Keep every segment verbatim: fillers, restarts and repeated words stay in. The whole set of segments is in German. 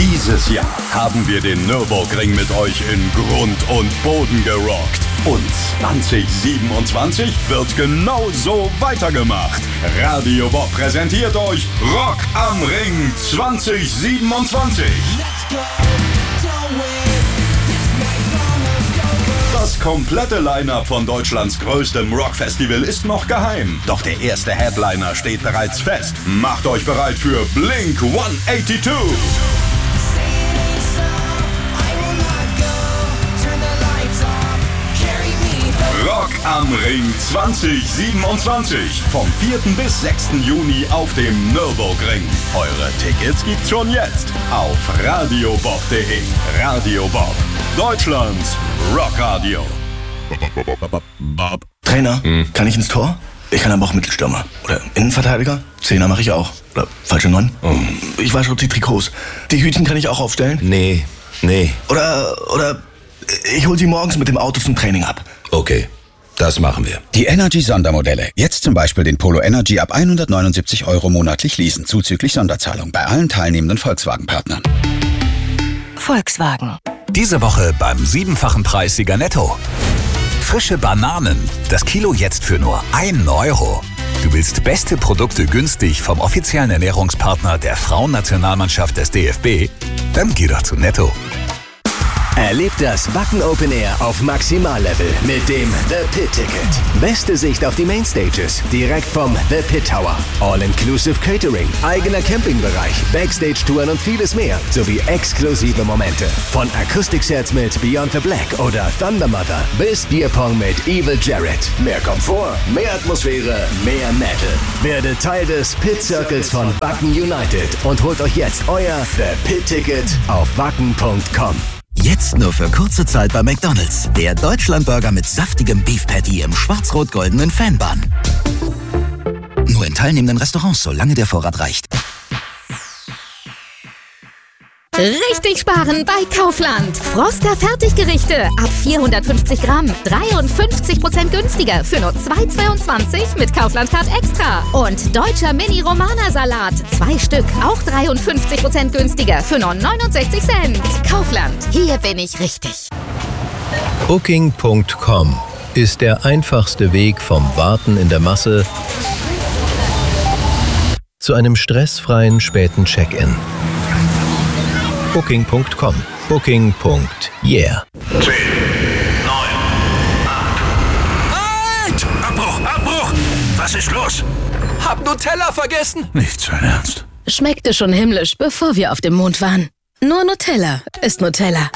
Dieses Jahr haben wir den Nürburgring mit euch in Grund und Boden gerockt. Und zwanzig siebenundzwanzig wird genau so weitergemacht. Radio Bob präsentiert euch Rock am Ring zwanzig siebenundzwanzig. Das komplette Line-Up von Deutschlands größtem Rockfestival ist noch geheim. Doch der erste Headliner steht bereits fest. Macht euch bereit für Blink hundertzweiundachtzig. Rock am Ring zwanzig siebenundzwanzig. Vom vierten bis sechsten Juni auf dem Nürburgring. Eure Tickets gibt's schon jetzt auf radiobob punkt de. Radio Bob, Deutschlands Rockradio. Trainer, hm. kann ich ins Tor? Ich kann aber auch Mittelstürmer. Oder Innenverteidiger? Zehner mache ich auch. Oder falsche Neun? Oh. Ich wasche auch die Trikots. Die Hütchen kann ich auch aufstellen? Nee, nee. Oder, oder ich hol sie morgens mit dem Auto zum Training ab. Okay, das machen wir. Die Energy-Sondermodelle. Jetzt zum Beispiel den Polo Energy ab hundertneunundsiebzig Euro monatlich leasen, zuzüglich Sonderzahlung bei allen teilnehmenden Volkswagen-Partnern. Volkswagen. Diese Woche beim siebenfachen Preissieger Netto. Frische Bananen. Das Kilo jetzt für nur einen Euro. Du willst beste Produkte günstig vom offiziellen Ernährungspartner der Frauennationalmannschaft des D F B? Dann geh doch zu Netto. Erlebt das Wacken Open Air auf Maximallevel mit dem The Pit Ticket. Beste Sicht auf die Mainstages, direkt vom The Pit Tower. All-Inclusive Catering, eigener Campingbereich, Backstage-Touren und vieles mehr. Sowie exklusive Momente. Von Akustiksets mit Beyond the Black oder Thunder Mother bis Bierpong mit Evil Jared. Mehr Komfort, mehr Atmosphäre, mehr Metal. Werdet Teil des Pit Circles von Wacken United und holt euch jetzt euer The Pit Ticket auf wacken punkt com. Jetzt nur für kurze Zeit bei McDonald's. Der Deutschlandburger mit saftigem Beef Patty im schwarz-rot-goldenen Fanbun. Nur in teilnehmenden Restaurants, solange der Vorrat reicht. Richtig sparen bei Kaufland. Froster Fertiggerichte ab vierhundertfünfzig Gramm. dreiundfünfzig Prozent günstiger für nur zwei Euro zweiundzwanzig mit Kaufland-Card Extra. Und deutscher Mini-Romana-Salat. Zwei Stück, auch dreiundfünfzig Prozent günstiger für nur neunundsechzig Cent. Kaufland, hier bin ich richtig. Booking punkt com ist der einfachste Weg vom Warten in der Masse zu einem stressfreien späten Check-in. Booking punkt com. Booking. Yeah. zehn, neun, acht. Halt! Abbruch! Abbruch! Was ist los? Hab Nutella vergessen! Nicht sein Ernst. Schmeckte schon himmlisch, bevor wir auf dem Mond waren. Nur Nutella ist Nutella.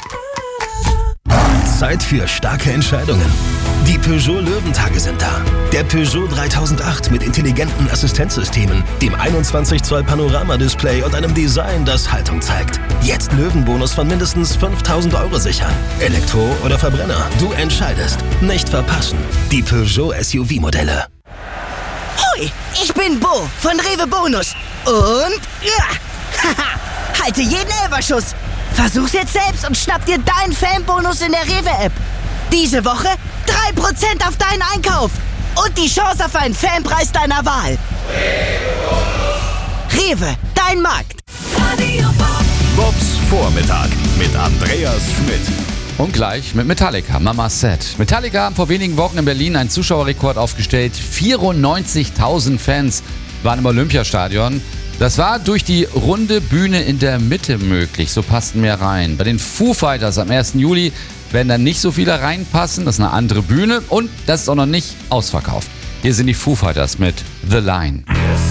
Zeit für starke Entscheidungen. Die Peugeot Löwentage sind da. Der Peugeot dreitausendacht mit intelligenten Assistenzsystemen, dem einundzwanzig Zoll Panoramadisplay und einem Design, das Haltung zeigt. Jetzt Löwenbonus von mindestens fünftausend Euro sichern. Elektro oder Verbrenner, du entscheidest. Nicht verpassen. Die Peugeot S U V-Modelle. Hoi, ich bin Bo von Rewe Bonus. Und ja, haha, halte jeden Elferschuss. Versuch's jetzt selbst und schnapp dir deinen Fanbonus in der Rewe-App. Diese Woche drei Prozent auf deinen Einkauf und die Chance auf einen Fanpreis deiner Wahl. Rewe, dein Markt. Bobs Vormittag mit Andreas Schmidt. Und gleich mit Metallica, Mama Said. Metallica haben vor wenigen Wochen in Berlin einen Zuschauerrekord aufgestellt. vierundneunzigtausend Fans waren im Olympiastadion. Das war durch die runde Bühne in der Mitte möglich, so passten mehr rein. Bei den Foo Fighters am ersten Juli werden dann nicht so viele reinpassen, das ist eine andere Bühne und das ist auch noch nicht ausverkauft. Hier sind die Foo Fighters mit The Line. Yes.